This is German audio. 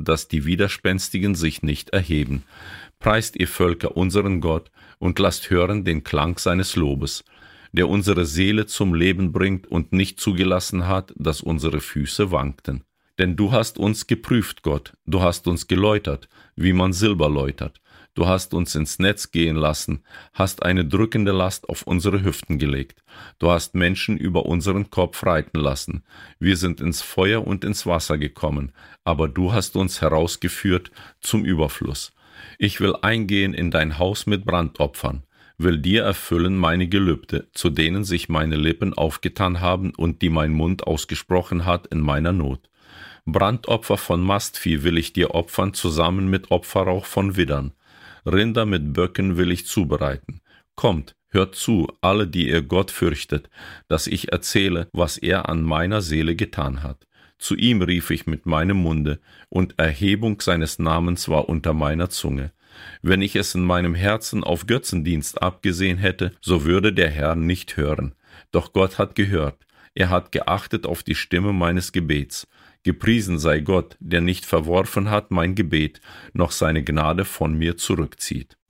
dass die Widerspenstigen sich nicht erheben. Preist ihr Völker unseren Gott und lasst hören den Klang seines Lobes, der unsere Seele zum Leben bringt und nicht zugelassen hat, dass unsere Füße wankten. Denn du hast uns geprüft, Gott, du hast uns geläutert, wie man Silber läutert. Du hast uns ins Netz gehen lassen, hast eine drückende Last auf unsere Hüften gelegt. Du hast Menschen über unseren Kopf reiten lassen. Wir sind ins Feuer und ins Wasser gekommen, aber du hast uns herausgeführt zum Überfluss. Ich will eingehen in dein Haus mit Brandopfern, will dir erfüllen meine Gelübde, zu denen sich meine Lippen aufgetan haben und die mein Mund ausgesprochen hat in meiner Not. Brandopfer von Mastvieh will ich dir opfern, zusammen mit Opferrauch von Widdern. Rinder mit Böcken will ich zubereiten. Kommt, hört zu, alle, die ihr Gott fürchtet, dass ich erzähle, was er an meiner Seele getan hat. Zu ihm rief ich mit meinem Munde, und Erhebung seines Namens war unter meiner Zunge. Wenn ich es in meinem Herzen auf Götzendienst abgesehen hätte, so würde der Herr nicht hören. Doch Gott hat gehört, er hat geachtet auf die Stimme meines Gebets. Gepriesen sei Gott, der nicht verworfen hat mein Gebet, noch seine Gnade von mir zurückzieht.